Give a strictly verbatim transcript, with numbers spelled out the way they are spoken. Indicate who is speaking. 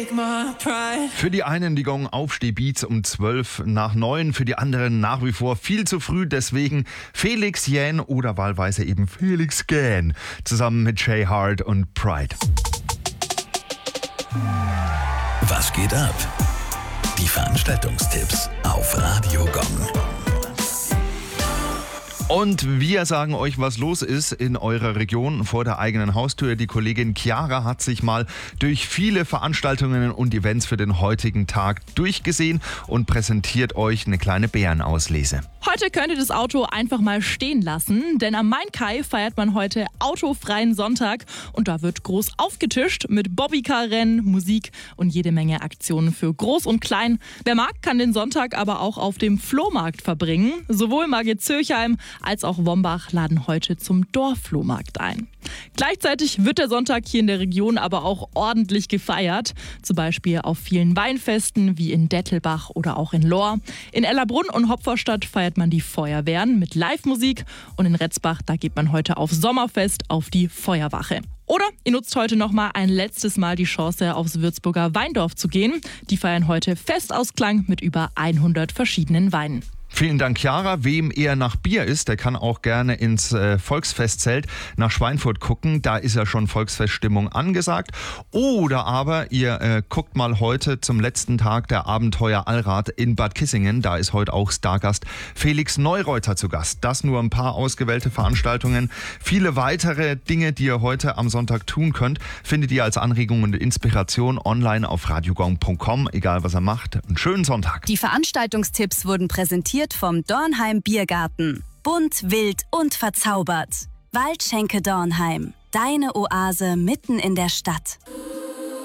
Speaker 1: Für die einen die Gong-Aufstehbeats um zwölf nach neun, für die anderen nach wie vor viel zu früh. Deswegen Felix Jähn oder wahlweise eben Felix Gähn zusammen mit Jay Hart und Pride.
Speaker 2: Was geht ab? Die Veranstaltungstipps auf Radio Gong.
Speaker 1: Und wir sagen euch, was los ist in eurer Region vor der eigenen Haustür. Die Kollegin Chiara hat sich mal durch viele Veranstaltungen und Events für den heutigen Tag durchgesehen und präsentiert euch eine kleine Bärenauslese.
Speaker 3: Heute könnt ihr das Auto einfach mal stehen lassen, denn am Main-Kai feiert man heute autofreien Sonntag und da wird groß aufgetischt mit Bobbycar-Rennen, Musik und jede Menge Aktionen für Groß und Klein. Wer mag, kann den Sonntag aber auch auf dem Flohmarkt verbringen. Sowohl Margit-Zürchheim als auch Wombach laden heute zum Dorfflohmarkt ein. Gleichzeitig wird der Sonntag hier in der Region aber auch ordentlich gefeiert. Zum Beispiel auf vielen Weinfesten wie in Dettelbach oder auch in Lohr. In Ellerbrunn und Hopferstadt feiert man die Feuerwehren mit Live-Musik. Und in Retzbach, da geht man heute auf Sommerfest auf die Feuerwache. Oder ihr nutzt heute noch mal ein letztes Mal die Chance, aufs Würzburger Weindorf zu gehen. Die feiern heute Festausklang mit über hundert verschiedenen Weinen.
Speaker 1: Vielen Dank, Chiara. Wem eher nach Bier ist, der kann auch gerne ins äh, Volksfestzelt nach Schweinfurt gucken. Da ist ja schon Volksfeststimmung angesagt. Oder aber ihr äh, guckt mal heute zum letzten Tag der Abenteuer Allrad in Bad Kissingen. Da ist heute auch Stargast Felix Neureuter zu Gast. Das nur ein paar ausgewählte Veranstaltungen. Viele weitere Dinge, die ihr heute am Sonntag tun könnt, findet ihr als Anregung und Inspiration online auf radiogong punkt com. Egal, was er macht. Einen schönen Sonntag.
Speaker 4: Die Veranstaltungstipps wurden präsentiert vom Dornheim Biergarten. Bunt, wild und verzaubert. Waldschenke Dornheim. Deine Oase mitten in der Stadt.